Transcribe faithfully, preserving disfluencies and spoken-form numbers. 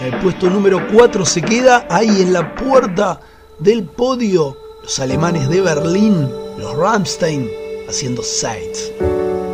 el puesto número cuatro se queda ahí en la puerta del podio. Los alemanes de Berlín, los Rammstein, haciendo Sight.